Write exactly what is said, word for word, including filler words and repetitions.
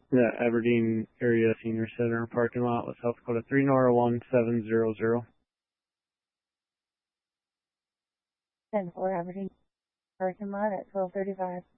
The Aberdeen Area Senior Center parking lot with South Dakota three Nora one seven zero zero. ten four Aberdeen parking lot at twelve thirty-five.